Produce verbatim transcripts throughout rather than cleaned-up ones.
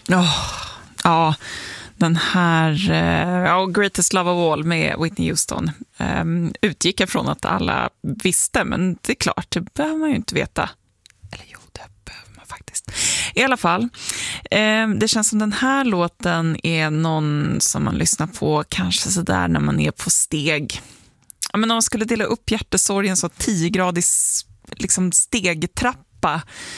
Oh, ja, den här uh, Greatest Love of All med Whitney Houston um, utgick jag från att alla visste, men det är klart, det behöver man ju inte veta. Eller jo, det behöver man faktiskt. I alla fall, um, det känns som den här låten är någon som man lyssnar på kanske sådär när man är på steg. Ja, men om man skulle dela upp hjärtesorgen så tiogradig liksom stegtrappa,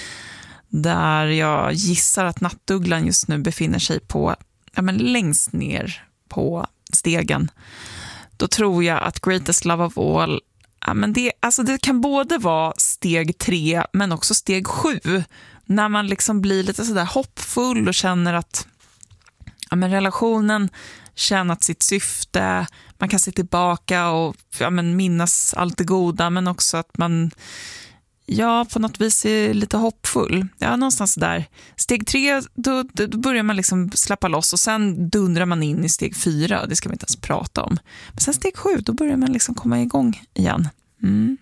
där jag gissar att Nattugglan just nu befinner sig på, ja, men längst ner på stegen. Då tror jag att Greatest Love of All, ja, men det, alltså det kan både vara steg tre men också steg sju. När man liksom blir lite sådär hoppfull och känner att, ja, men relationen tjänat sitt syfte. Man kan se tillbaka och, ja, men minnas allt det goda, men också att man, ja, på något vis är lite hoppfull. Ja, någonstans där. Steg tre, då, då börjar man liksom släppa loss och sen dundrar man in i steg fyra. Det ska vi inte ens prata om. Men sen steg sju, då börjar man liksom komma igång igen. Mm.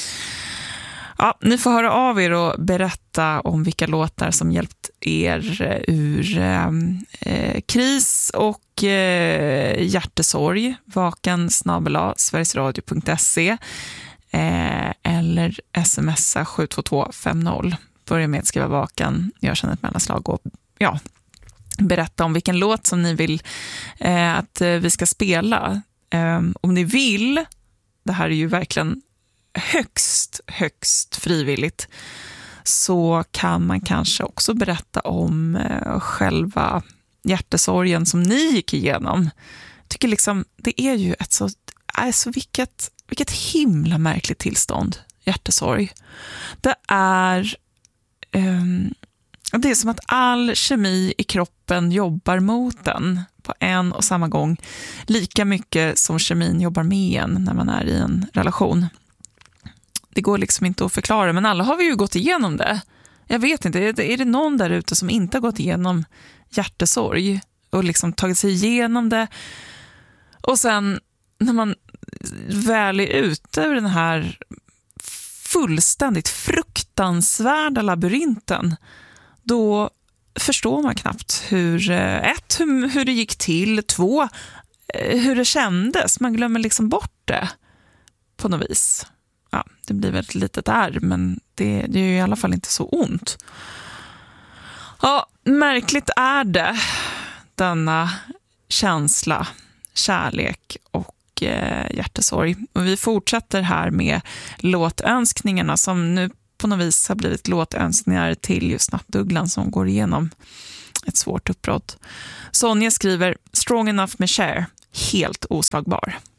Ja, ni får höra av er och berätta om vilka låtar som hjälpt er ur eh, kris och eh, hjärtesorg. Vaken snabel-a sverigesradio punkt se eh, eller smsa sju två två fem noll. Börja med att skriva vaken, jag känner ett mellanslag och ja, berätta om vilken låt som ni vill eh, att vi ska spela. Eh, om ni vill, det här är ju verkligen högst, högst frivilligt, så kan man kanske också berätta om eh, själva hjärtesorgen som ni gick igenom. Jag tycker liksom, det är ju ett så, alltså vilket, vilket himla märkligt tillstånd, hjärtesorg. Det är um, det är som att all kemi i kroppen jobbar mot den på en och samma gång, lika mycket som kemin jobbar med en när man är i en relation. Det går liksom inte att förklara, men alla har vi ju gått igenom det. Jag vet inte, är det någon där ute som inte har gått igenom hjärtesorg och liksom tagit sig igenom det? Och sen när man väl är ute ur den här fullständigt fruktansvärda labyrinten, då förstår man knappt hur, ett, hur, hur det gick till, två, hur det kändes. Man glömmer liksom bort det på något vis. Ja, det blir väl ett litet ärr, men det, det är ju i alla fall inte så ont. Ja, märkligt är det, denna känsla, kärlek och eh, hjärtesorg. Och vi fortsätter här med låtönskningarna som nu på något vis har blivit låtönskningar till just Nattugglan som går igenom ett svårt uppbrott. Sonja skriver Strong Enough med Cher, helt oslagbar.